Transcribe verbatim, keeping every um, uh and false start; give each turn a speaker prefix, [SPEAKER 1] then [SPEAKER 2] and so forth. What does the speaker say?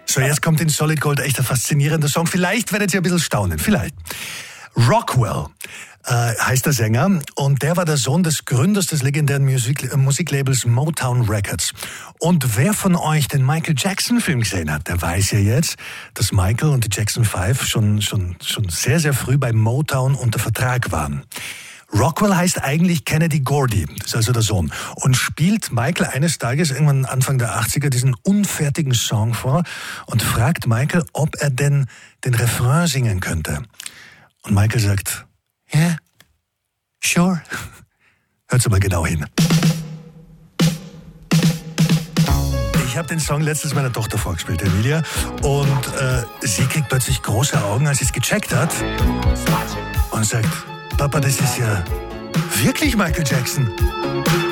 [SPEAKER 1] So, jetzt kommt in Solid Gold echt ein faszinierender Song. Vielleicht werdet ihr ein bisschen staunen, vielleicht. Rockwell äh, heißt der Sänger und der war der Sohn des Gründers des legendären Musik- Musiklabels Motown Records. Und wer von euch den Michael Jackson Film gesehen hat, der weiß ja jetzt, dass Michael und die Jackson Five schon, schon, schon sehr, sehr früh bei Motown unter Vertrag waren. Rockwell heißt eigentlich Kennedy Gordy, das ist also der Sohn, und spielt Michael eines Tages, irgendwann Anfang der achtziger, diesen unfertigen Song vor und fragt Michael, ob er denn den Refrain singen könnte. Und Michael sagt, yeah, sure. Hört's mal genau hin. Ich habe den Song letztens meiner Tochter vorgespielt, Emilia, und äh, sie kriegt plötzlich große Augen, als sie es gecheckt hat und sagt, Papa, das ist ja wirklich Michael Jackson.